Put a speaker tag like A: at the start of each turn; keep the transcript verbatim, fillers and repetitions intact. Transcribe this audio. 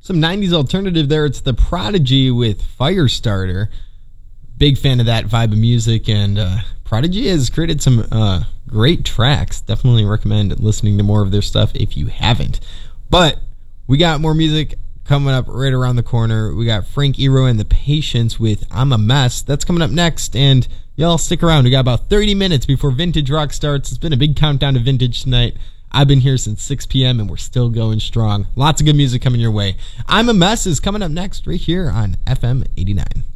A: Some nineties alternative there. It's The Prodigy with Firestarter. Big fan of that vibe of music, and uh, Prodigy has created some uh, great tracks. Definitely recommend listening to more of their stuff if you haven't. But we got more music coming up right around the corner. We got Frank Iero and The Patience with I'm a Mess. That's coming up next, and y'all stick around. We got about thirty minutes before Vintage Rock starts. It's been a big countdown to Vintage tonight. I've been here since six p.m. and we're still going strong. Lots of good music coming your way. I'm a Mess is coming up next right here on F M eighty-nine.